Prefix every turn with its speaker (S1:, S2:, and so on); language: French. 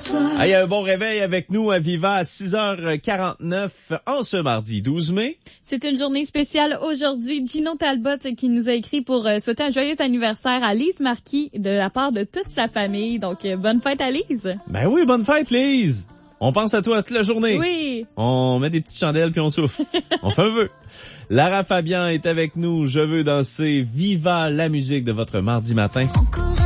S1: Hey, un bon réveil avec nous à Viva à 6h49 en ce mardi 12 mai.
S2: C'est une journée spéciale aujourd'hui. Gino Talbot qui nous a écrit pour souhaiter un joyeux anniversaire à Lise Marquis de la part de toute sa famille. Donc, bonne fête à Lise.
S1: Ben oui, bonne fête Lise. On pense à toi toute la journée.
S2: Oui.
S1: On met des petites chandelles puis on souffle. On fait un vœu. Lara Fabian est avec nous. Je veux danser. Viva la musique de votre mardi matin.
S3: Encore